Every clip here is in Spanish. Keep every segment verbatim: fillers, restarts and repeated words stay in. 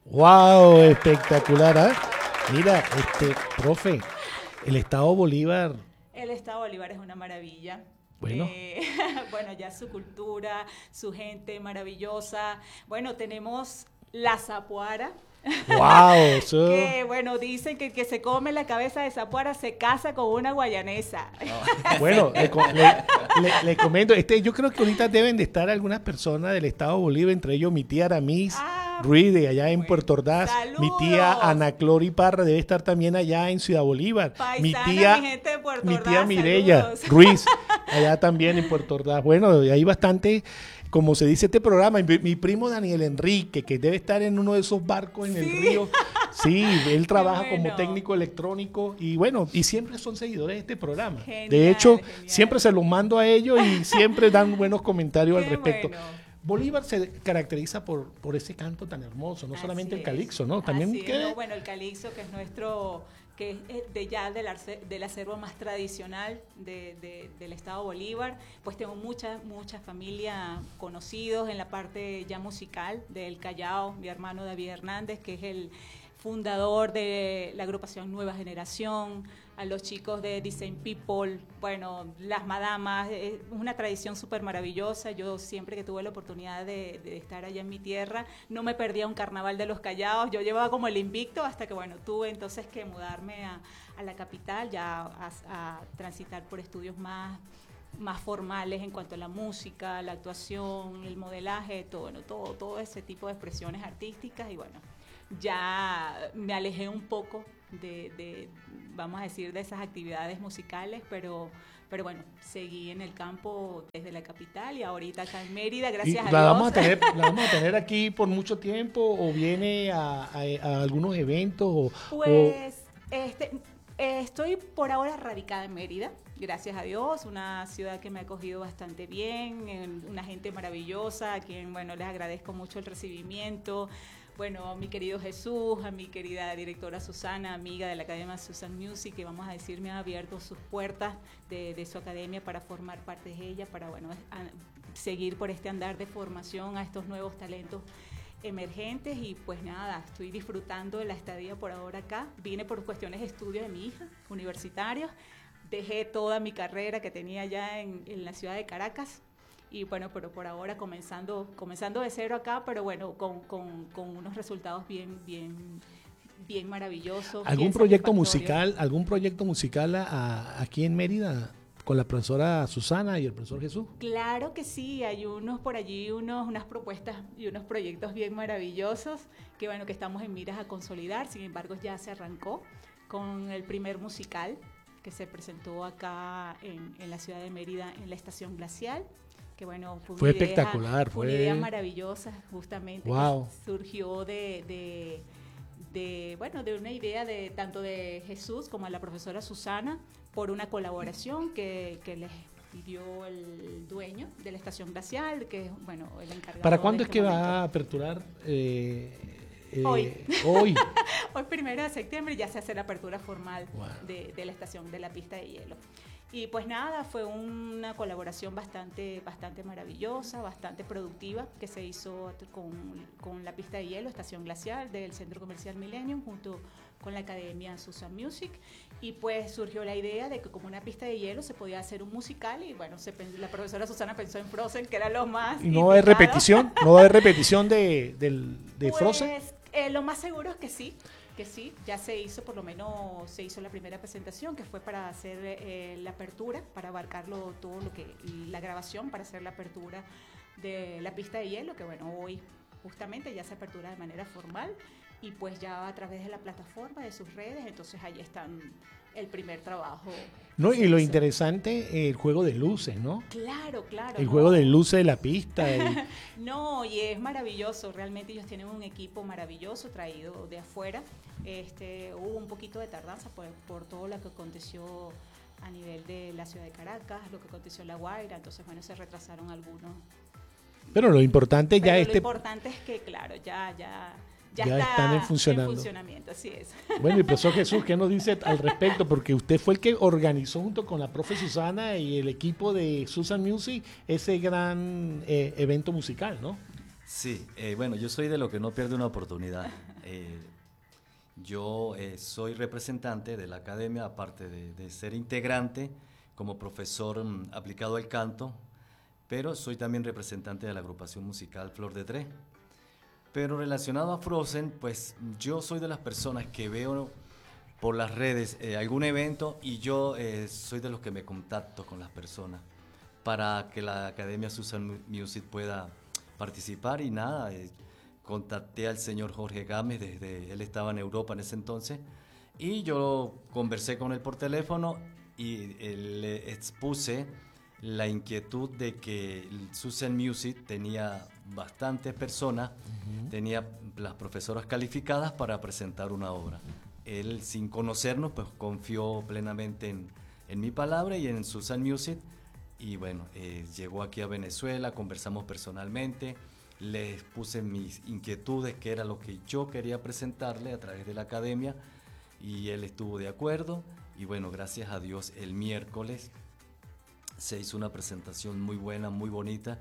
¡Wow! Espectacular, ¿ah? Mira, este, profe, el Estado Bolívar, El Estado Bolívar es una maravilla. bueno, Eh, bueno, ya su cultura, su gente maravillosa. Bueno, tenemos la zapuara, ¡wow! Eso, que bueno, dicen que el que se come la cabeza de zapuara se casa con una guayanesa. bueno, le, co- le- le- le comento, este, yo creo que ahorita deben de estar algunas personas del Estado Bolívar, entre ellos mi tía Aramis Ah, Ruiz de allá en bueno, Puerto Ordaz, mi tía saludos. Ana Clori Parra debe estar también allá en Ciudad Bolívar, mi Paisana, mi tía, gente de Puerto mi tía Ordaz, Mireya saludos. Ruiz, allá también en Puerto Ordaz. Bueno, hay bastante, como se dice este programa, mi, mi primo Daniel Enrique, que debe estar en uno de esos barcos en el Sí. río. Sí, él trabaja como bueno. técnico electrónico y bueno, y siempre son seguidores de este programa. Genial, De hecho, genial. siempre se los mando a ellos y siempre dan buenos comentarios al Qué respecto. bueno. Bolívar se caracteriza por, por ese canto tan hermoso, no Así solamente el es, calixto, ¿no? También así es, que ¿no? Bueno, el calixto, que es nuestro, que es eh, de ya del, arce- del acervo más tradicional de- de- del Estado Bolívar, pues tengo mucha, mucha familia conocidos en la parte ya musical del Callao, mi hermano David Hernández, que es el fundador de la agrupación Nueva Generación, a los chicos de Design People, bueno, las madamas, es una tradición súper maravillosa. Yo siempre que tuve la oportunidad de, de estar allá en mi tierra, no me perdía un carnaval de los Callados, yo llevaba como el invicto hasta que, bueno, tuve entonces que mudarme a, a la capital, ya a, a transitar por estudios más más formales en cuanto a la música, la actuación, el modelaje, todo, bueno, todo, todo ese tipo de expresiones artísticas y bueno, ya me alejé un poco de, de, vamos a decir, de esas actividades musicales, pero, pero bueno, seguí en el campo desde la capital y ahorita acá en Mérida, y gracias a la Dios. vamos a tener, la vamos a tener aquí por mucho tiempo o viene a, a- a algunos eventos o, o- Pues este, eh, estoy por ahora radicada en Mérida, gracias a Dios, una ciudad que me ha acogido bastante bien, en- una gente maravillosa, a quien bueno, les agradezco mucho el recibimiento. Bueno, a mi querido Jesús, a mi querida directora Susana, amiga de la Academia Susan Music, que vamos a decir me ha abierto sus puertas de, de su academia para formar parte de ella, para bueno, a- seguir por este andar de formación a estos nuevos talentos emergentes y pues nada, estoy disfrutando de la estadía por ahora acá. Vine por cuestiones de estudio de mi hija, universitarios, dejé toda mi carrera que tenía ya en, en la ciudad de Caracas y bueno, pero por ahora comenzando, comenzando de cero acá, pero bueno, con, con, con unos resultados bien, bien, bien maravillosos. algún bien proyecto satisfactorios. musical, algún proyecto musical a- a- aquí en Mérida con la profesora Susana y el profesor Jesús. Claro que sí, hay unos por allí, unos, unas propuestas y unos proyectos bien maravillosos que bueno, que estamos en miras a consolidar, sin embargo ya se arrancó con el primer musical que se presentó acá en, en la ciudad de Mérida en la Estación Glacial, que bueno, fue, Fue una idea- espectacular, fue una fue- idea maravillosa justamente, Wow. que surgió de, de, de, bueno, de una idea de tanto de Jesús como de la profesora Susana por una colaboración que, que les pidió el dueño de la Estación Glacial, que es bueno, el encargado. ¿Para de cuándo es este que momento. va a aperturar? eh, eh, Hoy. Hoy. Hoy, primero de septiembre, ya se hace la apertura formal Wow. de, de la estación, de la pista de hielo. Y pues nada, fue una colaboración bastante, bastante maravillosa, bastante productiva, que se hizo con, con la pista de hielo, Estación Glacial, del Centro Comercial Millennium, junto con la Academia Susan Music. Y pues surgió la idea de que como una pista de hielo se podía hacer un musical y bueno, se, pen- la profesora Susana pensó en Frozen, que era lo más ¿Y no va a haber indicado. repetición? ¿No va a haber repetición de, del, de Pues, Frozen? eh, lo más seguro es que sí, que sí, ya se hizo, por lo menos se hizo la primera presentación, que fue para hacer eh, la apertura, para abarcarlo todo lo que, la grabación, para hacer la apertura de la pista de hielo, que bueno, hoy justamente ya se apertura de manera formal y pues ya a través de la plataforma, de sus redes, entonces ahí están el primer trabajo. No, que y se lo hizo. interesante, el juego de luces, ¿no? Claro, claro. El no. juego de luces de la pista. y- No, y es maravilloso, realmente ellos tienen un equipo maravilloso traído de afuera. Este, hubo un poquito de tardanza por, por todo lo que aconteció a nivel de la ciudad de Caracas, lo que aconteció en La Guaira, entonces bueno, se retrasaron algunos. Pero lo importante ya Pero lo este... importante es que, claro, ya, ya, ya, Ya está están en funcionando. funcionamiento, así es. Bueno, y profesor Jesús, ¿qué nos dice al respecto? Porque usted fue el que organizó junto con la profe Susana y el equipo de Susan Music ese gran eh, evento musical, ¿no? Sí, eh, bueno, yo soy de lo que no pierde una oportunidad. Eh, yo eh, soy representante de la academia, aparte de, de ser integrante como profesor mm, aplicado al canto, pero soy también representante de la agrupación musical Flor de Tres. Pero relacionado a Frozen, pues yo soy de las personas que veo por las redes eh, algún evento y yo eh, soy de los que me contacto con las personas para que la Academia Susan Music pueda participar y nada, eh, contacté al señor Jorge Gámez, desde, él estaba en Europa en ese entonces y yo conversé con él por teléfono y eh, le expuse la inquietud de que Susan Music tenía bastantes personas, uh-huh. tenía las profesoras calificadas para presentar una obra. Él, sin conocernos, pues confió plenamente en, en mi palabra y en Susan Music. Y bueno, eh, llegó aquí a Venezuela, conversamos personalmente, les puse mis inquietudes, que era lo que yo quería presentarle a través de la academia, y él estuvo de acuerdo. Y bueno, gracias a Dios, el miércoles se hizo una presentación muy buena, muy bonita.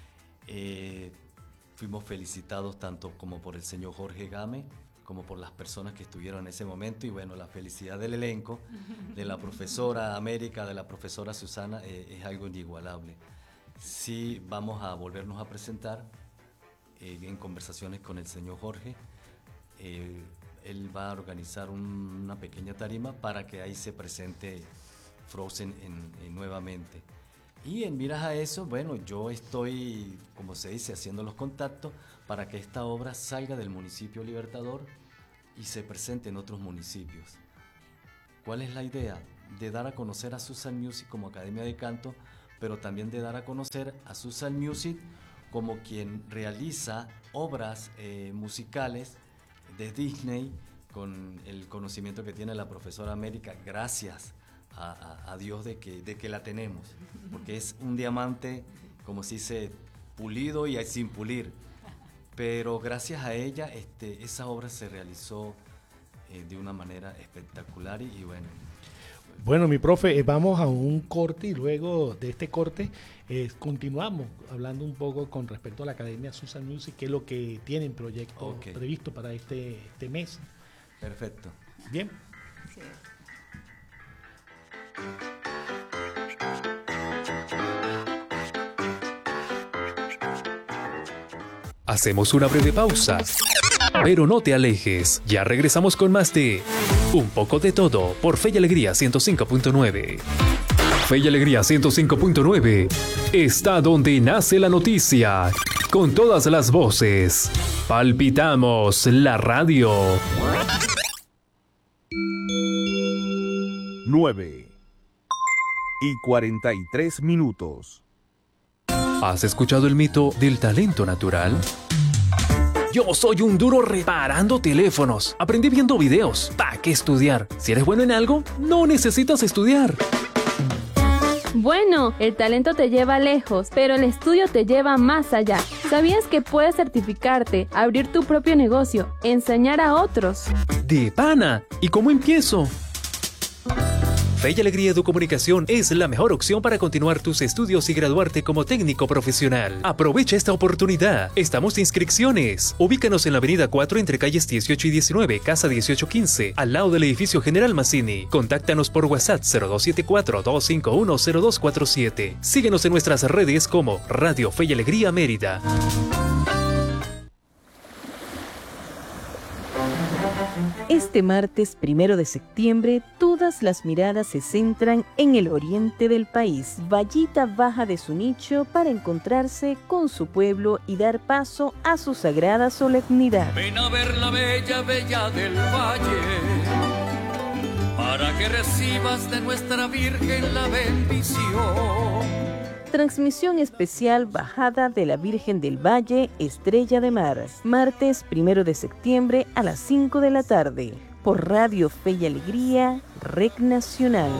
Eh, fuimos felicitados tanto como por el señor Jorge Gámez, como por las personas que estuvieron en ese momento, y bueno, la felicidad del elenco, de la profesora América, de la profesora Susana, eh, es algo inigualable. Sí, vamos a volvernos a presentar eh, en conversaciones con el señor Jorge. Eh, él va a organizar un, una pequeña tarima para que ahí se presente Frozen en, en nuevamente. Y en miras a eso, bueno, yo estoy, como se dice, haciendo los contactos para que esta obra salga del municipio Libertador y se presente en otros municipios. ¿Cuál es la idea? De dar a conocer a Susan Music como Academia de Canto, pero también de dar a conocer a Susan Music como quien realiza obras eh, musicales de Disney, con el conocimiento que tiene la profesora América, gracias a, a, a Dios de que, de que la tenemos, porque es un diamante, como se dice, pulido y sin pulir. Pero gracias a ella, este, esa obra se realizó eh, de una manera espectacular y, y bueno. Bueno, mi profe, eh, vamos a un corte y luego de este corte eh, continuamos hablando un poco con respecto a la Academia Susan Music, qué es lo que tienen proyecto okay. previsto para este, este mes. Perfecto. Bien. Sí. Hacemos una breve pausa, pero no te alejes, ya regresamos con más de Un poco de todo por Fe y Alegría ciento cinco punto nueve. Fe y Alegría ciento cinco punto nueve está donde nace la noticia, con todas las voces. Palpitamos la radio. nueve y cuarenta y tres minutos. ¿Has escuchado el mito del talento natural? Yo soy un duro reparando teléfonos. Aprendí viendo videos. ¿Para qué estudiar? Si eres bueno en algo, no necesitas estudiar. Bueno, el talento te lleva lejos, pero el estudio te lleva más allá. ¿Sabías que puedes certificarte, abrir tu propio negocio, enseñar a otros? ¡De pana! ¿Y cómo empiezo? Fe y Alegría Educomunicación es la mejor opción para continuar tus estudios y graduarte como técnico profesional. Aprovecha esta oportunidad. Estamos de inscripciones. Ubícanos en la avenida cuatro entre calles dieciocho y diecinueve, casa dieciocho quince, al lado del edificio General Mazzini. Contáctanos por WhatsApp cero dos siete cuatro, dos cinco uno, cero dos cuatro siete. Síguenos en nuestras redes como Radio Fe y Alegría Mérida. Este martes primero de septiembre, todas las miradas se centran en el oriente del país. Vallita baja de su nicho para encontrarse con su pueblo y dar paso a su sagrada solemnidad. Ven a ver la bella, bella del valle, para que recibas de nuestra Virgen la bendición. Transmisión especial Bajada de la Virgen del Valle, Estrella de Mar, martes primero de septiembre a las cinco de la tarde, por Radio Fe y Alegría, Rec Nacional.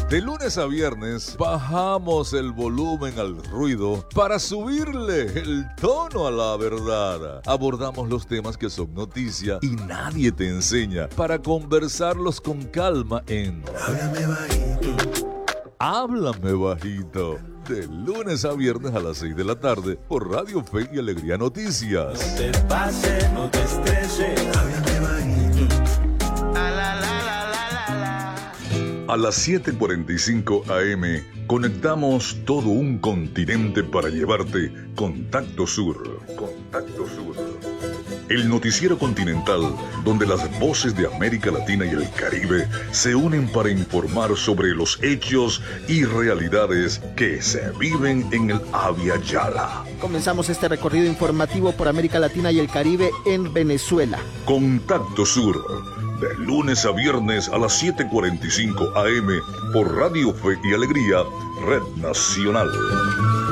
De lunes a viernes bajamos el volumen al ruido para subirle el tono a la verdad. Abordamos los temas que son noticia y nadie te enseña para conversarlos con calma en Háblame Bajito. Háblame Bajito. De lunes a viernes a las seis de la tarde por Radio Fe y Alegría Noticias. No te pases, no te estreses. Háblame bajito. La, la, la, la, la, la. A las siete cuarenta y cinco A M conectamos todo un continente para llevarte Contacto Sur. Contacto Sur. El noticiero continental donde las voces de América Latina y el Caribe se unen para informar sobre los hechos y realidades que se viven en el Abya Yala. Comenzamos este recorrido informativo por América Latina y el Caribe en Venezuela. Contacto Sur, de lunes a viernes a las siete cuarenta y cinco A M por Radio Fe y Alegría, Red Nacional.